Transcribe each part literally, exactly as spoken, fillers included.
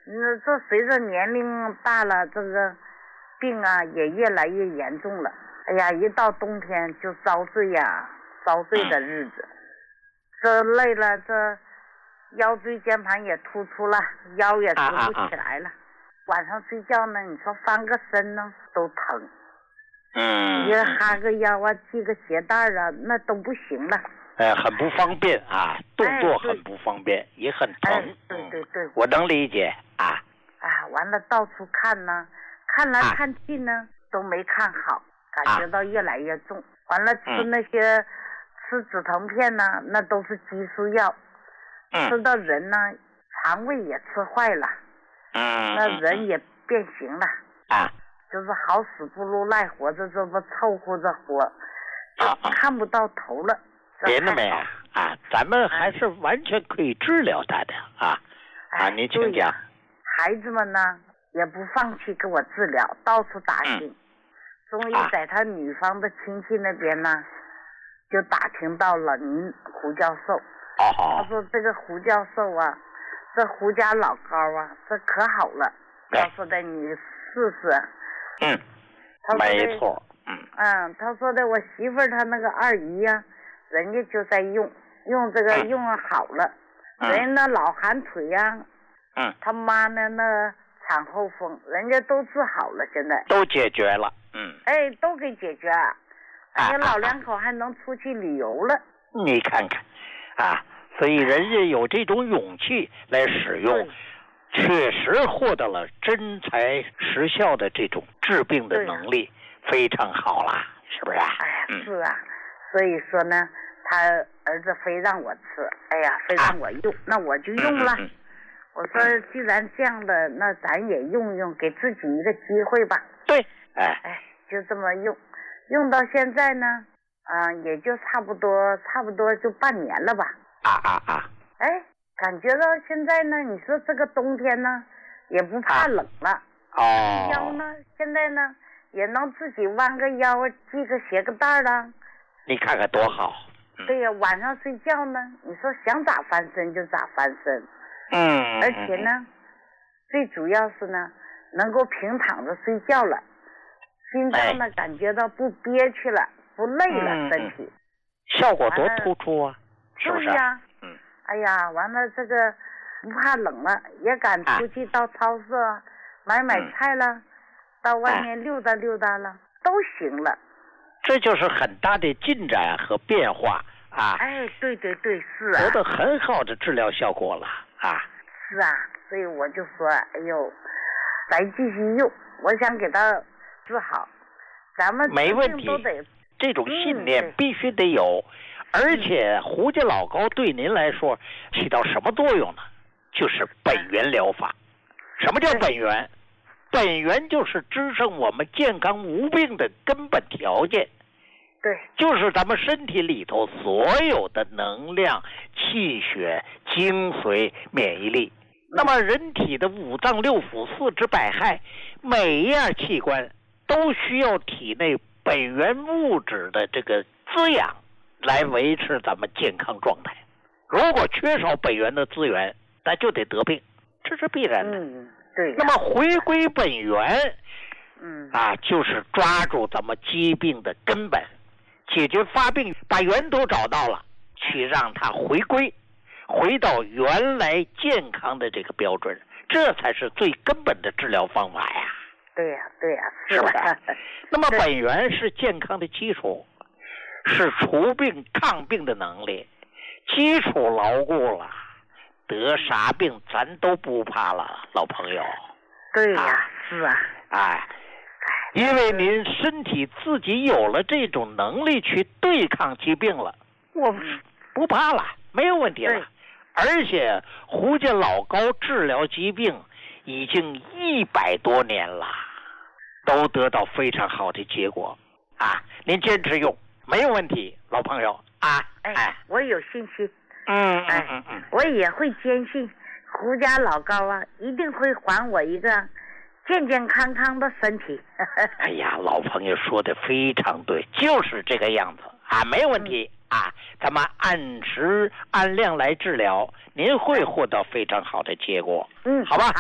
嗯，这随着年龄大了，这个病啊也越来越严重了。哎呀，一到冬天就遭罪呀，遭罪的日子。这累了，这腰椎间盘也突出了，腰也直不起来了。啊啊啊晚上睡觉呢，你说翻个身呢都疼。 嗯， 你哈个腰啊，系个鞋带啊，那都不行了。 呃，很不方便啊，动作很不方便，哎、也很疼。 哎、对对对， 我能理解啊。 啊，完了到处看呢，看来看去呢、啊、都没看好，感觉到越来越重。啊、完了吃那些、嗯、吃止疼片呢，那都是激素药，嗯、吃到人呢肠胃也吃坏了， 嗯， 那人也变形了。 啊。 就是好死不如赖活着，这么凑合着活，啊、看不到头了。 别那么呀啊，咱们还是完全可以治疗他的啊、哎、啊！您请讲。 孩子们呢也不放弃给我治疗，到处打听，终于、嗯、在他女方的亲戚那边呢，就打听到了您胡教授。 哦。 他说这个胡教授啊，这胡家老高啊，这可好了，他说的你试试。 嗯，没错。嗯嗯，他说的我媳妇儿她那个二姨呀、啊，人家就在用用这个、嗯、用好了，嗯、人家那老寒腿呀、啊， 嗯， 他妈呢那产后风，人家都治好了，现在都解决了。嗯， 哎，都给解决，人家老两口还能出去旅游了。 啊、你看看，啊，所以人家有这种勇气来使用。确实获得了真材实效的这种治病的能力，非常好啦，是不是啊？ 哎呀，是啊，所以说呢，他儿子非让我吃，哎呀，非让我用，啊、那我就用了。嗯嗯、我说，既然这样的，那咱也用用，给自己一个机会吧。 对，哎哎，就这么用，用到现在呢，啊、呃，也就差不多，差不多就半年了吧。 啊啊啊！ 哎。感觉到现在呢，你说这个冬天呢，也不怕冷了。 啊、哦。 腰呢，现在呢，也能自己弯个腰，系个鞋个带了。 你看看多好。 嗯、对呀，晚上睡觉呢，你说想咋翻身就咋翻身。 嗯。 而且呢，最主要是呢，能够平躺着睡觉了，心脏呢、哎、感觉到不憋屈了，不累了，嗯、身体。 效果多突出啊！是不是？ 对呀。嗯。哎呀，完了这个不怕冷了，也敢出去到超市、啊、买买菜了，嗯、到外面溜达溜达了，哎、都行了。 这就是很大的进展和变化啊！ 哎，对对对，是啊， 得到很好的治疗效果了啊！ 是啊，所以我就说，哎呦，咱继续用，我想给他治好，咱们没问题， 都得这种信念必须得有。嗯而且胡家老高对您来说起到什么作用呢？就是本源疗法。什么叫本源？本源就是支撑我们健康无病的根本条件。 对， 就是咱们身体里头所有的能量、气血、精髓、免疫力。那么人体的五脏六腑、四肢百骸，每一样器官都需要体内本源物质的这个滋养。来维持咱们健康状态。如果缺少本源的资源，那就得得病，这是必然的。 嗯，对。 那么回归本源， 嗯啊，就是抓住咱们疾病的根本，解决发病，把源头找到了，去让它回归，回到原来健康的这个标准，这才是最根本的治疗方法呀。 对呀、啊，对呀、啊， 是不是？那么本源是健康的基础。是除病抗病的能力，基础牢固了，得啥病咱都不怕了，老朋友。 对呀、啊，是啊， 哎，因为您身体自己有了这种能力去对抗疾病了，我不怕了，没有问题了。而且胡家老高治疗疾病已经一百多年了，都得到非常好的结果啊！您坚持用。没有问题，老朋友啊！ 哎，哎我有信心。 嗯嗯嗯嗯， 我也会坚信胡家老高啊，一定会还我一个健健康康的身体。 哎呀，老朋友说的非常对，就是这个样子啊，没有问题、嗯、啊。咱们按时按量来治疗，您会获得非常好的结果。 嗯， 好吧。 好。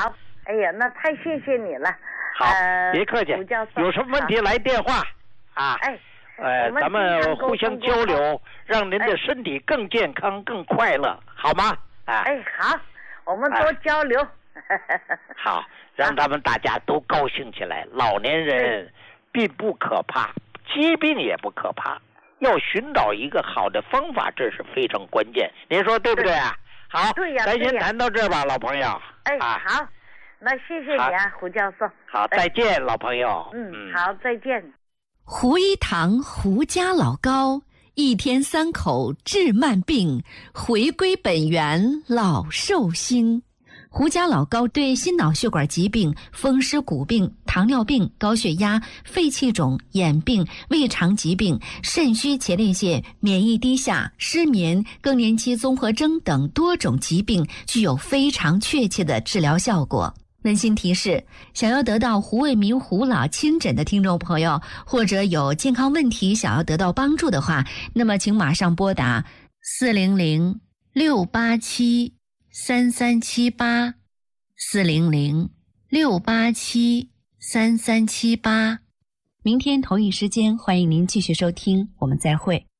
哎呀，那太谢谢你了。 好， 呃、 别客气。有什么问题来电话啊？ 哎， 呃，咱们互相交流，让您的身体更健康、更快乐，好吗？ 啊、哎，好，我们多交流。哎、 好，让他们大家都高兴起来。老年人并不可怕，疾病也不可怕，要寻找一个好的方法，这是非常关键。您说对不对啊？好， 对呀， 咱先谈到这儿吧，老朋友。 哎， 啊、 好。那谢谢你啊，胡教授。 好，再见，老朋友。 嗯，好，再见。 胡一堂胡家老高，一天三口治慢病，回归本源老寿星。胡家老高对心脑血管疾病、风湿骨病、糖尿病、高血压、肺气肿、眼病、胃肠疾病、肾虚前列腺、免疫低下、失眠、更年期综合征等多种疾病具有非常确切的治疗效果。温馨提示，想要得到胡卫民胡老亲诊的听众朋友，或者有健康问题想要得到帮助的话，那么请马上拨打四零零六八七三三七八，四零零六八七三三七八。明天同一时间，欢迎您继续收听，我们再会。